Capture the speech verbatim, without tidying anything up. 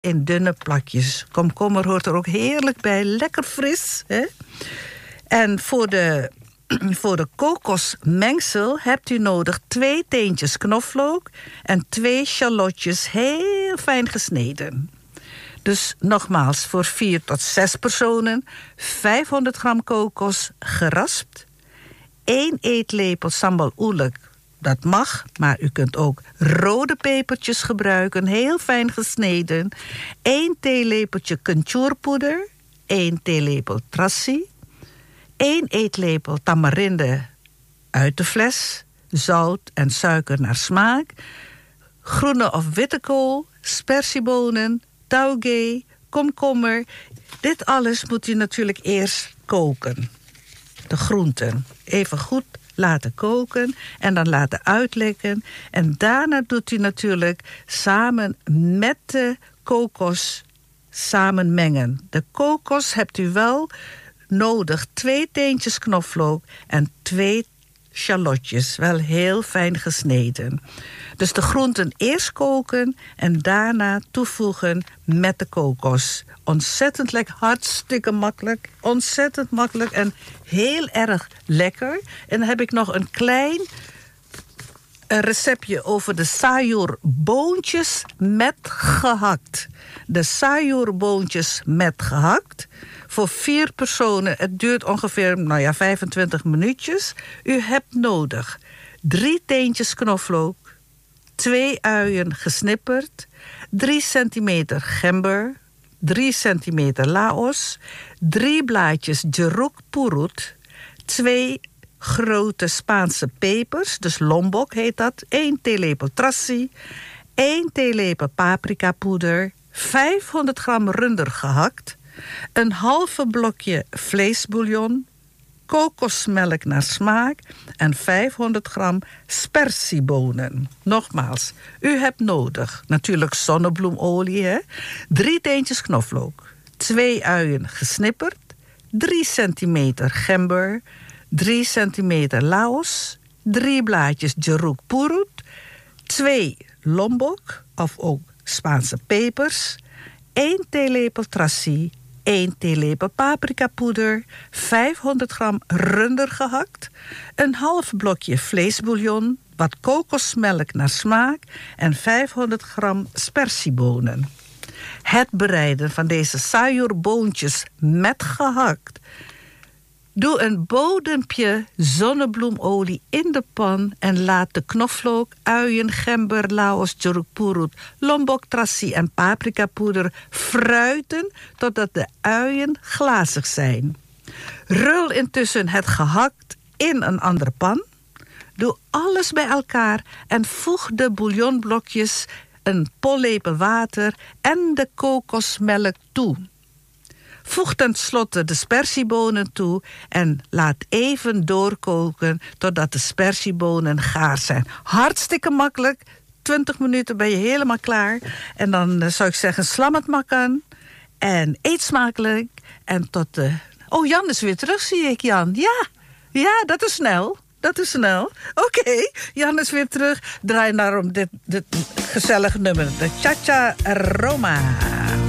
in dunne plakjes. Komkommer hoort er ook heerlijk bij, lekker fris. Hè? En voor de, voor de kokosmengsel hebt u nodig twee teentjes knoflook en twee shallotjes heel fijn gesneden. Dus nogmaals, voor vier tot zes personen, vijfhonderd gram kokos geraspt, één eetlepel sambal oelek, dat mag, maar u kunt ook rode pepertjes gebruiken, heel fijn gesneden, één theelepeltje kencurpoeder, één theelepel trassi, één eetlepel tamarinde uit de fles, zout en suiker naar smaak, groene of witte kool, spersiebonen, taugé, komkommer. Dit alles moet u natuurlijk eerst koken. De groenten even goed laten koken en dan laten uitlekken. En daarna doet u natuurlijk samen met de kokos samen mengen. De kokos hebt u wel nodig twee teentjes knoflook en twee shallotjes, wel heel fijn gesneden. Dus de groenten eerst koken en daarna toevoegen met de kokos. Ontzettend lekker, hartstikke makkelijk. Ontzettend makkelijk en heel erg lekker. En dan heb ik nog een klein receptje over de sayurboontjes met gehakt. De sayurboontjes met gehakt. Voor vier personen, het duurt ongeveer nou ja, vijfentwintig minuutjes. U hebt nodig drie teentjes knoflook, twee uien gesnipperd, drie centimeter gember, drie centimeter laos, drie blaadjes jeruk purut, twee grote Spaanse pepers, dus lombok heet dat, één theelepel trassi, één theelepel paprikapoeder, vijfhonderd gram runder gehakt, een halve blokje vleesbouillon, kokosmelk naar smaak en vijfhonderd gram spersiebonen. Nogmaals, u hebt nodig natuurlijk zonnebloemolie, hè? Drie teentjes knoflook, twee uien gesnipperd, drie centimeter gember, drie centimeter laos, drie blaadjes jeruk purut, twee lombok of ook Spaanse pepers, één theelepel trassi, één theelepel paprikapoeder, vijfhonderd gram runder gehakt, een half blokje vleesbouillon, wat kokosmelk naar smaak en vijfhonderd gram spersiebonen. Het bereiden van deze sayurboontjes met gehakt. Doe een bodempje zonnebloemolie in de pan en laat de knoflook, uien, gember, laos, jeruk purut, lombok, trassi en paprikapoeder fruiten totdat de uien glazig zijn. Rul intussen het gehakt in een andere pan. Doe alles bij elkaar en voeg de bouillonblokjes, een pollepel water en de kokosmelk toe. Voeg tenslotte de spersiebonen toe en laat even doorkoken totdat de spersiebonen gaar zijn. Hartstikke makkelijk. twintig minuten ben je helemaal klaar. En dan uh, zou ik zeggen, slam het makken en eet smakelijk. En tot de... Oh, Jan is weer terug, zie ik, Jan. Ja, ja, dat is snel. Dat is snel. Oké, okay. Jan is weer terug. Draai daarom dit, dit gezellige nummer. De Cha Cha Roma.